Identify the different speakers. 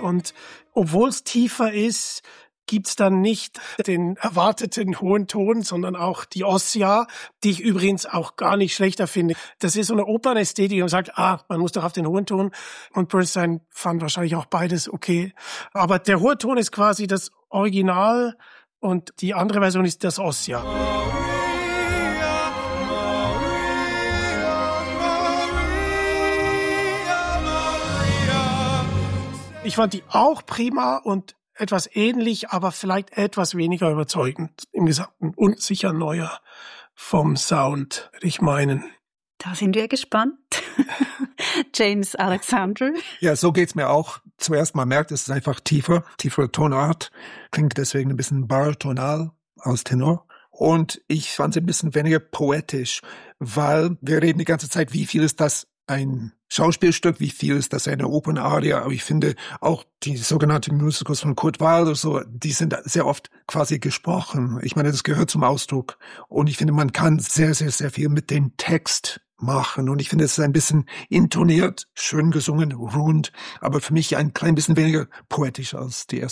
Speaker 1: Und obwohl es tiefer ist, gibt's dann nicht den erwarteten hohen Ton, sondern auch die Ossia, die ich übrigens auch gar nicht schlechter finde. Das ist so eine Opernästhetik und sagt, man muss doch auf den hohen Ton. Und Bernstein fand wahrscheinlich auch beides okay. Aber der hohe Ton ist quasi das Original und die andere Version ist das Ossia. Ich fand die auch prima und etwas ähnlich, aber vielleicht etwas weniger überzeugend im Gesamten und sicher neuer vom Sound, würde ich meinen.
Speaker 2: Da sind wir gespannt. James Alexander.
Speaker 3: Ja, so geht's mir auch. Zuerst man merkt, es ist einfach tiefere Tonart. Klingt deswegen ein bisschen baritonal als Tenor. Und ich fand es ein bisschen weniger poetisch, weil wir reden die ganze Zeit, wie viel ist das ein Schauspielstück, wie viel ist das eine Opernarie, aber ich finde auch die sogenannten Musicals von Kurt Weill oder so, die sind sehr oft quasi gesprochen. Ich meine, das gehört zum Ausdruck und ich finde, man kann sehr, sehr, sehr viel mit dem Text machen und ich finde, es ist ein bisschen intoniert, schön gesungen, rund, aber für mich ein klein bisschen weniger poetisch als die erste